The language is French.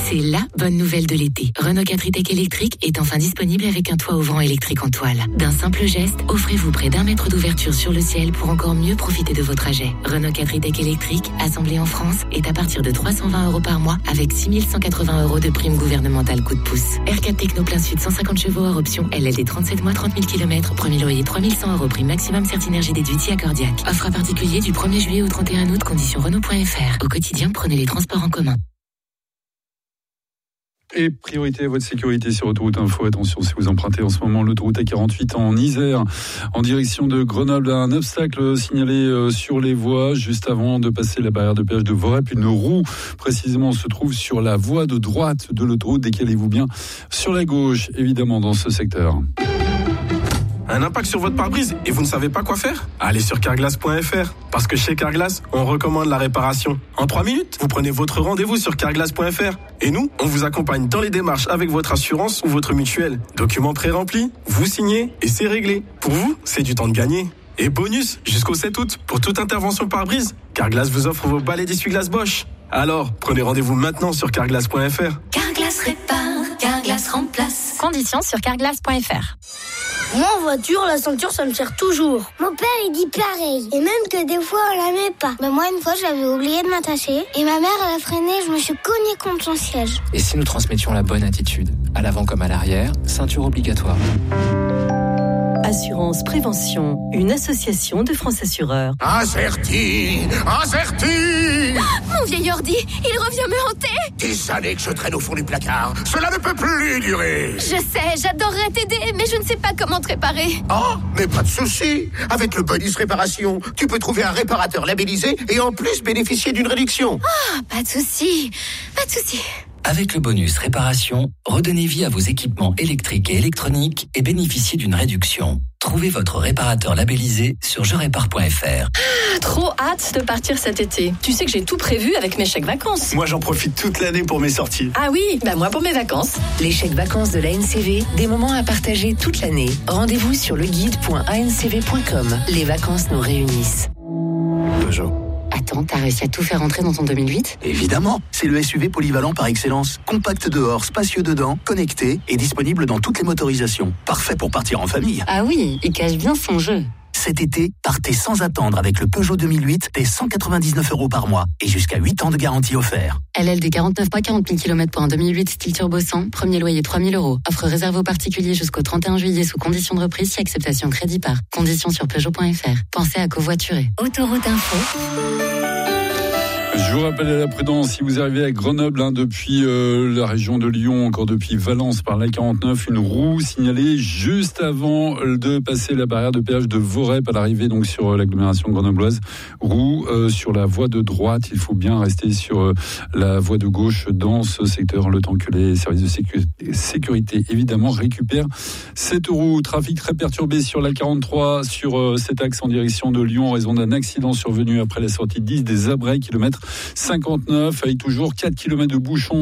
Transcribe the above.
C'est la bonne nouvelle de l'été. Renault 4e-tech électrique est enfin disponible avec un toit ouvrant électrique en toile. D'un simple geste, offrez-vous près d'1 mètre d'ouverture sur le ciel pour encore mieux profiter de vos trajets. Renault 4e-tech électrique, assemblé en France, est à partir de 320 € par mois avec 6 180 € de prime gouvernementale coup de pouce. R4 Techno plein sud 150 chevaux hors option, LLD 37 mois 30 000 km, premier loyer 3 100 € prime maximum Certinergie déduit accordiaque. Offre à particulier du 1er juillet au 31 août, conditions Renault.fr. Au quotidien, prenez les transports en commun. Et priorité à votre sécurité sur Autoroute Info. Attention, si vous empruntez en ce moment l'autoroute A48 en Isère, en direction de Grenoble, un obstacle signalé sur les voies juste avant de passer la barrière de péage de Vorep. Une roue, précisément, se trouve sur la voie de droite de l'autoroute. Décalez-vous bien sur la gauche, évidemment, dans ce secteur. Un impact sur votre pare-brise et vous ne savez pas quoi faire ? Allez sur carglass.fr. Parce que chez Carglass, on recommande la réparation. En 3 minutes, vous prenez votre rendez-vous sur carglass.fr. Et nous, on vous accompagne dans les démarches avec votre assurance ou votre mutuelle. Documents pré-remplis, vous signez et c'est réglé. Pour vous, c'est du temps de gagner. Et bonus, jusqu'au 7 août, pour toute intervention pare-brise, Carglass vous offre vos balais d'essuie-glace Bosch. Alors, prenez rendez-vous maintenant sur carglass.fr. Carglass répare, Carglass remplace. Conditions sur carglass.fr. Moi, en voiture, la ceinture, ça me sert toujours. Mon père, il dit pareil. Et même que des fois, on la met pas. Moi, une fois, j'avais oublié de m'attacher. Et ma mère, elle a freiné, je me suis cognée contre son siège. Et si nous transmettions la bonne attitude, à l'avant comme à l'arrière, ceinture obligatoire. Assurance Prévention, une association de France Assureurs. Acerti. Mon vieil ordi, il revient me hanter. Des années que je traîne au fond du placard. Cela ne peut plus durer. Je sais, j'adorerais t'aider, mais je ne sais pas comment te réparer. Oh, mais pas de souci. Avec le bonus réparation, tu peux trouver un réparateur labellisé et en plus bénéficier d'une réduction. Ah, pas de souci. Avec le bonus réparation, redonnez vie à vos équipements électriques et électroniques et bénéficiez d'une réduction. Trouvez votre réparateur labellisé sur jerépare.fr. Trop hâte de partir cet été. Tu sais que j'ai tout prévu avec mes chèques vacances. Moi, j'en profite toute l'année pour mes sorties. Ah oui, moi pour mes vacances. Les chèques vacances de l'ANCV, des moments à partager toute l'année. Rendez-vous sur leguide.ancv.com. Les vacances nous réunissent. Peugeot. Attends, t'as réussi à tout faire entrer dans ton 2008 ? Évidemment, c'est le SUV polyvalent par excellence. Compact dehors, spacieux dedans, connecté et disponible dans toutes les motorisations. Parfait pour partir en famille. Ah oui, il cache bien son jeu. Cet été, partez sans attendre avec le Peugeot 2008 dès 199 € par mois et jusqu'à 8 ans de garantie offert. LLD 49 mois 40 000 km pour un 2008 style turbo 100, premier loyer 3 000 €. Offre réservée aux particuliers jusqu'au 31 juillet sous condition de reprise si acceptation crédit par. Conditions sur Peugeot.fr. Pensez à covoiturer. Autoroute Info. Je vous rappelle à la prudence, si vous arrivez à Grenoble, depuis la région de Lyon, encore depuis Valence par l'A49, une roue signalée juste avant de passer la barrière de péage de Vorep à l'arrivée donc sur l'agglomération grenobloise. Roue sur la voie de droite, il faut bien rester sur la voie de gauche dans ce secteur, le temps que les services de sécurité évidemment récupèrent cette roue. Trafic très perturbé sur l'A43, sur cet axe en direction de Lyon en raison d'un accident survenu après la sortie 10 des Abrets, kilomètre 59, avec toujours 4 km de bouchons